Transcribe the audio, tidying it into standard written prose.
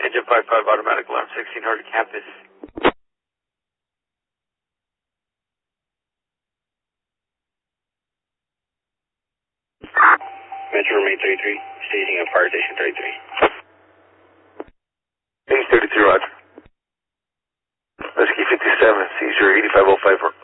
Engine 55 automatic alarm 1600 campus. Metro remain 33, staging at fire station 33. Stage 33, roger. Rescue 57, seizure 8505.